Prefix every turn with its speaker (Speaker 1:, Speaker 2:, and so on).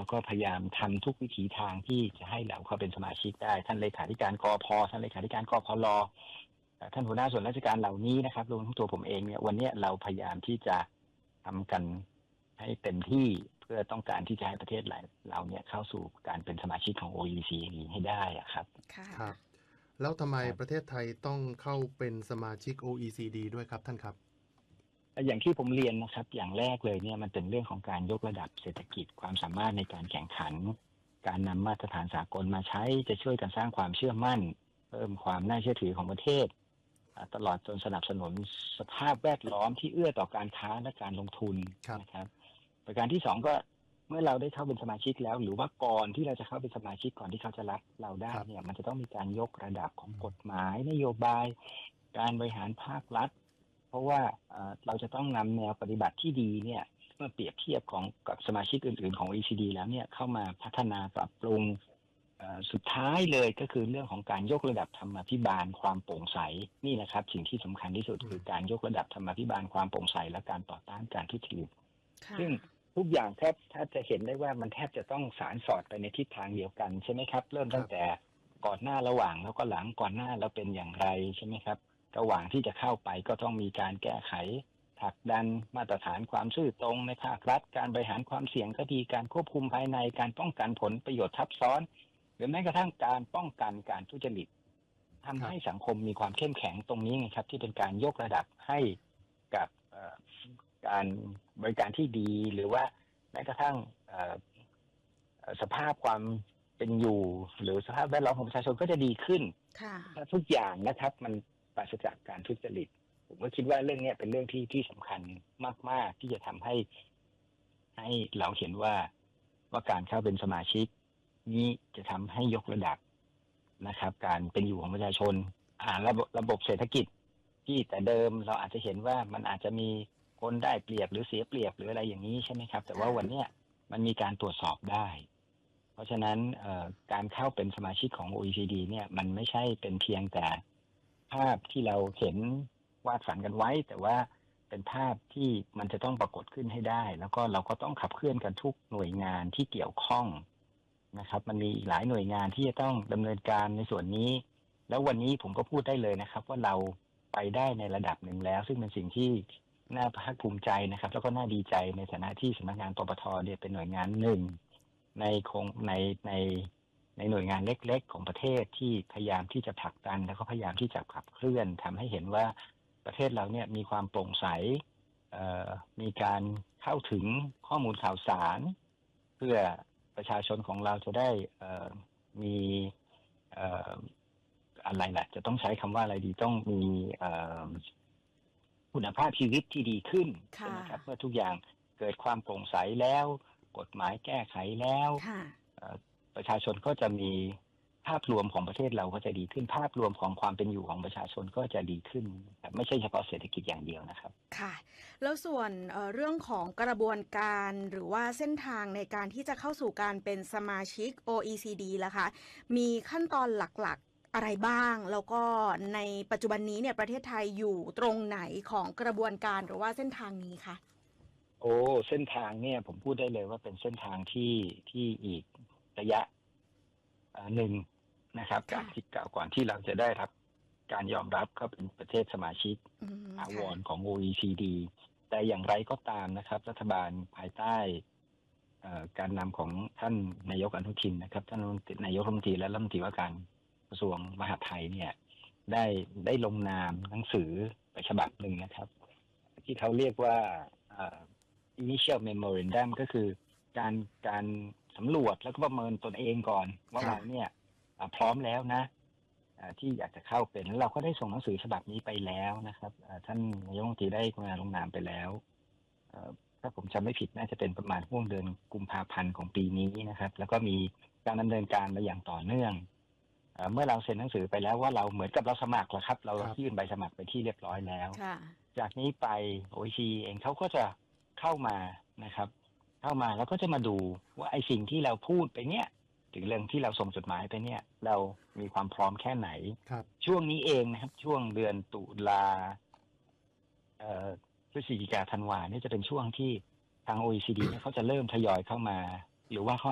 Speaker 1: แล้วก็พยายามทำทุกวิถีทางที่จะให้เราเข้าเป็นสมาชิกได้ท่านเลขาธิการกพ.ท่านเลขาธิการกพล.ท่านหัวหน้าส่วนราชการเหล่านี้นะครับรวมทั้งตัวผมเองเนี่ยวันนี้เราพยายามที่จะทำกันให้เต็มที่เพื่อต้องการที่จะให้ประเทศเราเนี่ยเข้าสู่การเป็นสมาชิกของ OECD ให้ได้ครับ
Speaker 2: ครับแล้วทำไมประเทศไทยต้องเข้าเป็นสมาชิก OECD ด้วยครับท่านครับ
Speaker 1: อย่างที่ผมเรียนนะครับอย่างแรกเลยเนี่ยมันเป็นเรื่องของการยกระดับเศรษฐกิจความสามารถในการแข่งขันการนำมาตรฐานสากลมาใช้จะช่วยกันสร้างความเชื่อมั่นเพิ่มความน่าเชื่อถือของประเทศตลอดจนสนับสนุนสภาพแวดล้อมที่เอื้อต่อการค้าและการลงทุนนะครับประการที่สองก็เมื่อเราได้เข้าเป็นสมาชิกแล้วหรือว่าก่อนที่เราจะเข้าเป็นสมาชิกก่อนที่เขาจะรับเราได้เนี่ยมันจะต้องมีการยกระดับของกฎหมายนโยบายการบริหารภาครัฐเพราะว่าเราจะต้องนำแนวปฏิบัติที่ดีเนี่ยเมื่อเปรียบเทียบกับสมาชิกอื่นๆของ OECD แล้วเนี่ยเข้ามาพัฒนาปรับปรุงสุดท้ายเลยก็คือเรื่องของการยกระดับธรรมาภิบาลความโปร่งใสนี่นะครับสิ่งที่สำคัญที่สุดคือการยกระดับธรรมาภิบาลความโปร่งใสและการต่อต้านการทุจริตซึ่งทุกอย่างถ้าจะเห็นได้ว่ามันแทบจะต้องสานสอดไปในทิศทางเดียวกันใช่ไหมครับเริ่มตั้งแต่ก่อนหน้าระหว่างแล้วก็หลังก่อนหน้าเราเป็นอย่างไรใช่ไหมครับระหว่างที่จะเข้าไปก็ต้องมีการแก้ไขผลักดันมาตรฐานความซื่อตรงในภาครัฐการบริหารความเสี่ยงก็ดีการควบคุมภายในการป้องกันผลประโยชน์ทับซ้อนหรือแม้กระทั่งการป้องกันการทุจริตทำให้สังคมมีความเข้มแข็งตรงนี้ไงครับที่เป็นการยกระดับให้กับการบริการที่ดีหรือว่าแม้กระทั่งสภาพความเป็นอยู่หรือสภาพแวดล้อมของประชาชนก็จะดีขึ้นทุกอย่างนะครับมันปราศจากการทุจริตผมก็คิดว่าเรื่องนี้เป็นเรื่องที่สำคัญมากๆที่จะทำให้เราเห็นว่าการเข้าเป็นสมาชิกนี้จะทำให้ยกระดับนะครับการเป็นอยู่ของประชาชนระบบเศรษฐกิจที่แต่เดิมเราอาจจะเห็นว่ามันอาจจะมีคนได้เปรียบหรือเสียเปรียบหรืออะไรอย่างนี้ใช่ไหมครับแต่ว่าวันนี้มันมีการตรวจสอบได้เพราะฉะนั้นการเข้าเป็นสมาชิกของ OECD เนี่ยมันไม่ใช่เป็นเพียงแต่ภาพที่เราเห็นวาดฝันกันไว้แต่ว่าเป็นภาพที่มันจะต้องปรากฏขึ้นให้ได้แล้วก็เราก็ต้องขับเคลื่อนกันทุกหน่วยงานที่เกี่ยวข้องนะครับมันมีหลายหน่วยงานที่จะต้องดำเนินการในส่วนนี้แล้ววันนี้ผมก็พูดได้เลยนะครับว่าเราไปได้ในระดับหนึ่งแล้วซึ่งเป็นสิ่งที่น่าภาคภูมิใจนะครับแล้วก็น่าดีใจในฐานะที่สำนักงานปปท.เนี่ยเป็นหน่วยงานหนึ่งในหน่วยงานเล็กๆของประเทศที่พยายามที่จะผลักดันแล้วก็พยายามที่จะขับเคลื่อนทำให้เห็นว่าประเทศเราเนี่ยมีความโปร่งใสมีการเข้าถึงข้อมูลข่าวสารเพื่อประชาชนของเราจะได้มีอะไรล่ะจะต้องใช้คำว่าอะไรดีต้องมีคุณภาพชีวิตที่ดีขึ้นใช่ไหมครับเมื่อทุกอย่างเกิดความโปร่งใสแล้วกฎหมายแก้ไขแล้วประชาชนก็จะมีภาพรวมของประเทศเราก็จะดีขึ้นภาพรวมของความเป็นอยู่ของประชาชนก็จะดีขึ้นไม่ใช่เฉพาะเศรษฐกิจอย่างเดียวนะครับ
Speaker 3: ค่ะแล้วส่วนเรื่องของกระบวนการหรือว่าเส้นทางในการที่จะเข้าสู่การเป็นสมาชิก OECD ล่ะคะมีขั้นตอนหลักๆอะไรบ้างแล้วก็ในปัจจุบันนี้เนี่ยประเทศไทยอยู่ตรงไหนของกระบวนการหรือว่าเส้นทางนี้คะ
Speaker 1: เส้นทางเนี่ยผมพูดได้เลยว่าเป็นเส้นทางที่อีกระยะหนึ่งนะครับก่อนที่เราจะได้รับการยอมรับเข้าเป็นประเทศสมาชิกถาวรของ OECD แต่อย่างไรก็ตามนะครับรัฐบาลภายใต้การนำของท่านนายกอนุทินนะครับท่านนายกรัฐมนตรีและรัฐมนตรีว่าการกระทรวงมหาดไทยเนี่ยได้ลงนามหนังสือไปฉบับหนึ่งนะครับที่เขาเรียกว่าinitial memorandum ก็คือการสำรวจแล้วก็ประเมินตนเองก่อนว่าเราเนี่ยพร้อมแล้วนะที่อยากจะเข้าเป็นแล้วเราก็ได้ส่งหนังสือฉบับนี้ไปแล้วนะครับท่านนายกรัฐมนตรีได้กรุณาลงนามไปแล้วถ้าผมจำไม่ผิดน่าจะเป็นประมาณช่วงเดือนกุมภาพันธ์ของปีนี้นะครับแล้วก็มีการดำเนินการมาอย่างต่อเนื่องเมื่อเราเซ็นหนังสือไปแล้วว่าเราเหมือนกับเราสมัครแล้วครับเรายื่นใบสมัครไปที่เรียบร้อยแล้วจากนี้ไป OECD เองเขาก็จะเข้ามานะครับเข้ามาแล้วก็จะมาดูว่าไอ้สิ่งที่เราพูดไปเนี่ยถึงเรื่องที่เราส่งจดหมายไปเนี่ยเรามีความพร้อมแค่ไหนช่วงนี้เองนะครับช่วงเดือนตุลาพฤศจิกาธันวาเนี่ยจะเป็นช่วงที่ทาง OECD เนี่ยเขาจะเริ่มทยอยเข้ามาหรือว่าเขา